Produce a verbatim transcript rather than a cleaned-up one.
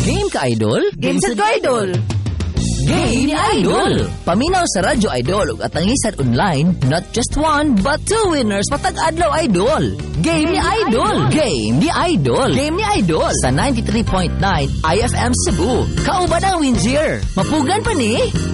Game ka, Idol? Game set ko, Idol. Game ni Idol! Paminaw sa Radyo Idol ug atangisan online, not just one, but two winners matag adlaw, Idol! Game ni Idol! Game ni Idol! Game ni Idol! Sa ninety-three point nine I F M Cebu. Kauban ang Windsor. Mapugan pa ni...